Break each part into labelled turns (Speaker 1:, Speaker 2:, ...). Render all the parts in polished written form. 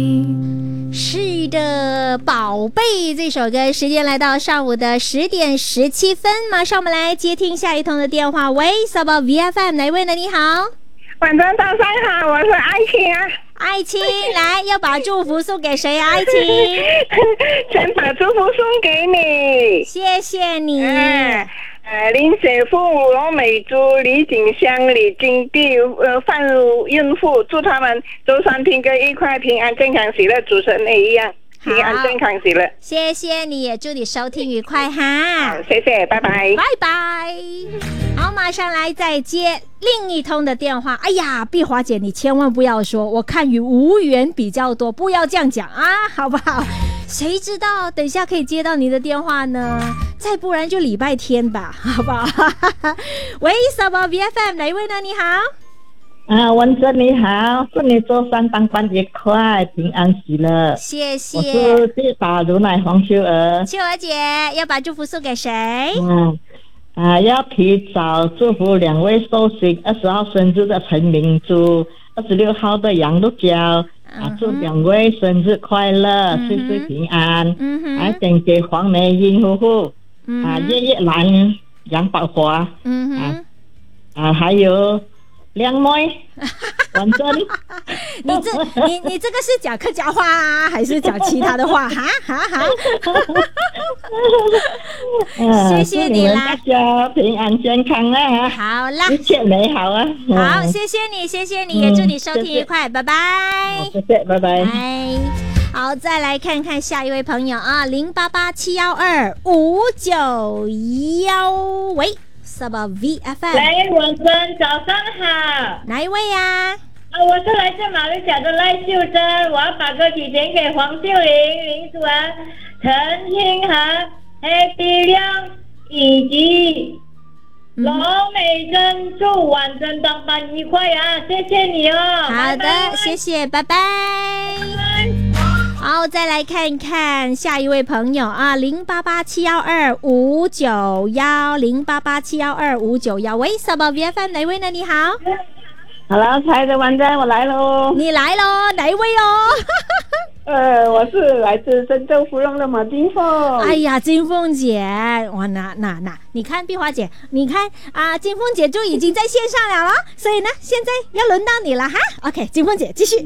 Speaker 1: 是的，宝贝这首歌，时间来到上午的10点17分，马上我们来接听下一通的电话。喂，扫宝 VFM 哪位呢？你好，
Speaker 2: 晚上早上好，我是爱情啊。
Speaker 1: 爱情，来，要把祝福送给谁啊？爱情，
Speaker 2: 先把祝福送给你，
Speaker 1: 谢谢你。
Speaker 2: 林雪富、罗美珠、李锦香、李金娣、范如孕妇，祝他们周三听歌愉快，平安健康喜乐，主持人也一样，平安健康喜乐。
Speaker 1: 谢谢你，也祝你收听愉快哈。
Speaker 2: 谢谢，拜拜，
Speaker 1: 拜拜。好，马上来再接另一通的电话。哎呀，碧华姐，你千万不要说，我看与无缘比较多，不要这样讲啊，好不好？谁知道等一下可以接到你的电话呢？再不然就礼拜天吧，好不好？喂，扫宝 VFM 哪一位呢？你好。
Speaker 3: 文珍你好，祝你周三当班愉快，平安喜乐。
Speaker 1: 谢谢。
Speaker 3: 我是地打如乃黄秀儿。
Speaker 1: 秀儿姐要把祝福送给谁？
Speaker 3: 要提早祝福2位寿星，20号生日的陈明珠，26号的杨露娇。祝2位生日快乐，岁岁平安。还点给黄梅英夫妇，叶叶兰、杨宝华，还有亮妹、文珍。
Speaker 1: 你这个是讲客家话啊，还是讲其他的话？哈。谢谢你啦，
Speaker 3: 大家平安健康啊！
Speaker 1: 好啦，
Speaker 3: 一切美好啊！
Speaker 1: 好，谢谢你，也祝你收听愉快，拜拜。
Speaker 3: 谢谢，拜拜。
Speaker 1: 好，再来看看下一位朋友啊，08725911，喂，什么 VFM？
Speaker 4: 来，文珍，早上好。
Speaker 1: 哪一位呀？
Speaker 4: 我是来自马六甲的赖秀珍，我要把歌曲点给黄秀玲、林祖儿、陈清和、黑碧亮以及罗美珍，祝晚珍当班愉快啊！谢谢你哦。
Speaker 1: 好的，谢谢，拜拜。好，再来看看下一位朋友啊，0887125910，08871259，喂，扫宝 VFM 哪位呢？你好。
Speaker 2: Hello， 亲爱的晚上，我来喽。
Speaker 1: 你来喽，哪一位哦？
Speaker 2: 我是来自深圳芙蓉的马金凤。
Speaker 1: 哎呀，金凤姐，哇，那，你看碧华姐，你看啊，金凤姐就已经在线上了，所以呢，现在要轮到你了哈。OK， 金凤姐继续。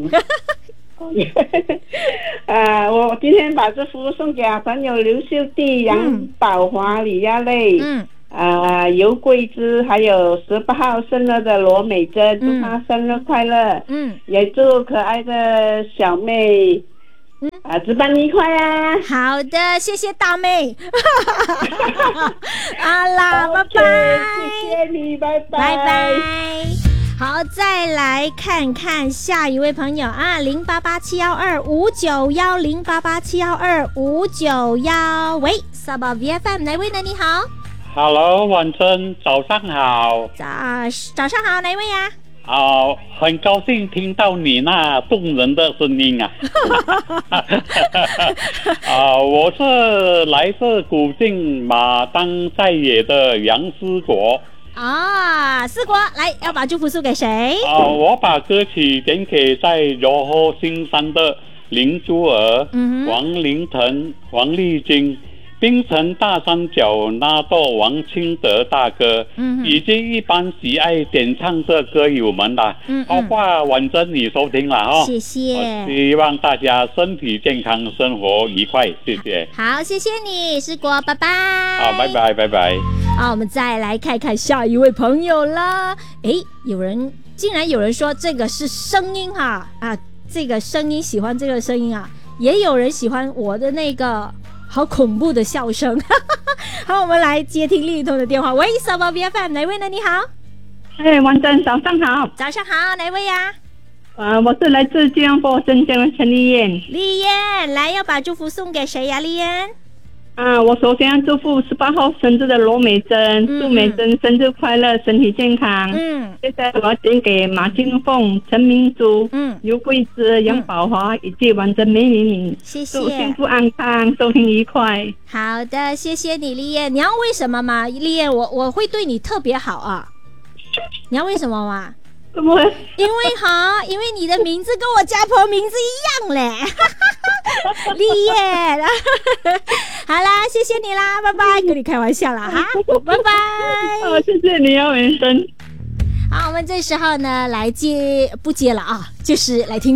Speaker 2: 我今天把这福送给朋友刘秀娣、杨宝华、李亚蕾。尤桂枝，还有18号生日的罗美珍，祝她生日快乐。也祝可爱的小妹，值班愉快啊！
Speaker 1: 好的，谢谢大妹。好啦，拜拜。
Speaker 2: 谢谢你，拜拜。
Speaker 1: 拜拜。好，再来看看下一位朋友啊，0887125910，08871259，喂，扫宝 VFM 哪位呢？你好。
Speaker 5: Hello， 晚珍，早上好。
Speaker 1: 早上好，哪位呀？
Speaker 5: 很高兴听到你那动人的声音啊！我是来自古晋马当在野的杨思国。
Speaker 1: 思国，来，要把祝福送给谁？
Speaker 5: 我把歌曲点给在柔和新山的林珠儿、王林腾、王丽晶。槟城大三角那座王清德大哥，以及一般喜爱点唱的歌友们啦，包括晚珍你收听了哈，
Speaker 1: 谢谢。
Speaker 5: 我希望大家身体健康，生活愉快，谢谢。
Speaker 1: 好，谢谢你，思国，拜拜。
Speaker 5: 好，拜拜，拜拜。
Speaker 1: 好，我们再来看看下一位朋友啦。竟然有人说这个是声音哈这个声音喜欢这个声音啊，也有人喜欢我的那个。好恐怖的笑声。好，我们来接听另一通的电话。喂，扫宝 VFM 哪位呢？你好。
Speaker 2: 晚上早上好。
Speaker 1: 早上好，哪位呀？
Speaker 2: 我是来自吉隆坡深圳的陈丽燕。
Speaker 1: 丽燕，来，要把祝福送给谁呀？丽燕。
Speaker 2: 我首先要祝福18号生日的罗美珍，祝美珍生日快乐，身体健康。接下来我要点给马金凤、陈明珠、尤桂枝、杨宝华以及完整美女，
Speaker 1: 谢谢，
Speaker 2: 祝幸福安康，收听愉快。
Speaker 1: 好的，谢谢你，丽燕。你要为什么吗？丽燕，我会对你特别好啊。你要为什么吗？
Speaker 2: 怎么？
Speaker 1: 因为你的名字跟我家婆名字一样嘞，丽叶。好啦，谢谢你啦，拜拜，跟你开玩笑啦哈，拜拜。
Speaker 2: 好，谢谢你啊，文生。
Speaker 1: 好，我们这时候呢来不接了啊，就是来听。